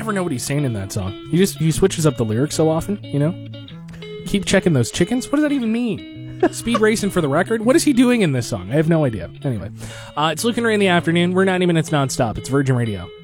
never know what he's saying in that song. He switches up the lyrics so often, you know? Keep checking those chickens? What does that even mean? Speed racing for the record? What is he doing in this song? I have no idea. Anyway, it's Luke and Ray in the afternoon. We're 90 minutes nonstop. It's Virgin Radio.